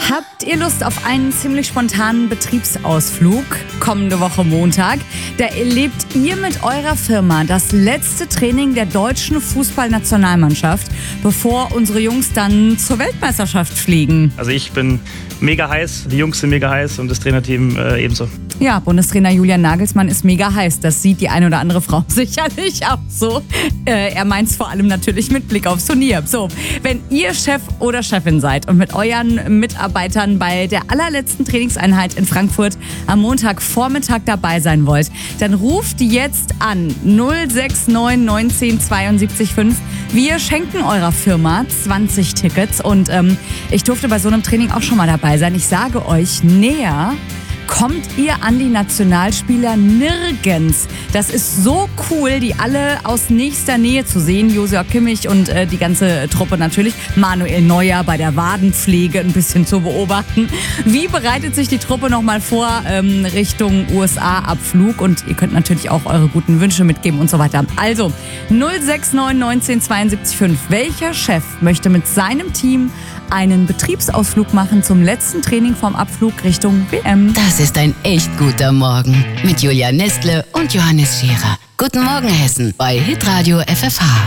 Habt ihr Lust auf einen ziemlich spontanen Betriebsausflug kommende Woche Montag? Da erlebt ihr mit eurer Firma das letzte Training der deutschen Fußballnationalmannschaft, bevor unsere Jungs dann zur Weltmeisterschaft fliegen. Also ich bin mega heiß, die Jungs sind mega heiß und das Trainerteam ebenso. Ja, Bundestrainer Julian Nagelsmann ist mega heiß. Das sieht die eine oder andere Frau sicherlich auch so. Er meint's vor allem natürlich mit Blick aufs Turnier. So, wenn ihr Chef oder Chefin seid und mit euren Mitarbeitern bei der allerletzten Trainingseinheit in Frankfurt am Montagvormittag dabei sein wollt, dann ruft jetzt an 069 19 72 5. Wir schenken eurer Firma 20 Tickets und ich durfte bei so einem Training auch schon mal dabei sein. Ich sage euch, näher kommt ihr an die Nationalspieler nirgends. Das ist so cool, die alle aus nächster Nähe zu sehen. Joshua Kimmich und die ganze Truppe natürlich. Manuel Neuer bei der Wadenpflege ein bisschen zu beobachten. Wie bereitet sich die Truppe nochmal vor Richtung USA-Abflug? Und ihr könnt natürlich auch eure guten Wünsche mitgeben und so weiter. Also 069 19 72 5. Welcher Chef möchte mit seinem Team einen Betriebsausflug machen zum letzten Training vorm Abflug Richtung WM? Das ist ein echt guter Morgen mit Julia Nestle und Johannes Scherer. Guten Morgen Hessen bei Hitradio FFH.